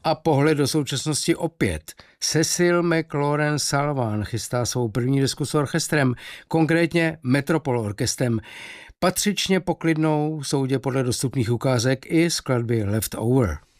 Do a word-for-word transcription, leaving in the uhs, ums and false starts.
A pohled do současnosti opět. Cecil McLaurin Salvin chystá svou první desku s orchestrem, konkrétně Metropol orchestrem. Patřičně poklidnou soudě podle dostupných ukázek i skladby Left Over.